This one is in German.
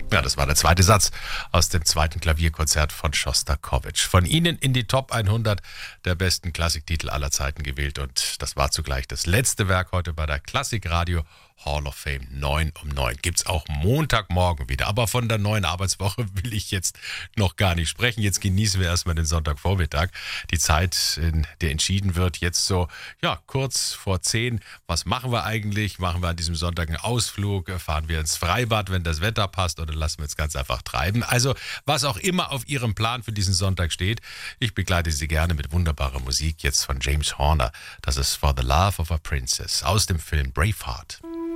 Ja, das war der zweite Satz aus dem zweiten Klavierkonzert von Schostakowitsch. Von Ihnen in die Top 100 der besten Klassiktitel aller Zeiten gewählt. Und das war zugleich das letzte Werk heute bei der Klassikradio Hall of Fame 9 um 9. Gibt's auch Montagmorgen wieder. Aber von der neuen Arbeitswoche will ich jetzt noch gar nicht sprechen. Jetzt genießen wir erstmal den Sonntagvormittag. Die Zeit, in der entschieden wird, jetzt so, ja, kurz vor 10. Was machen wir eigentlich? Machen wir an diesem Sonntag einen Ausflug? Fahren wir ins Freibad, wenn das Wetter passt? Oder lassen wir es ganz einfach treiben? Also, was auch immer auf Ihrem Plan für diesen Sonntag steht. Ich begleite Sie gerne mit wunderbarer Musik. Jetzt von James Horner. Das ist For the Love of a Princess aus dem Film Braveheart.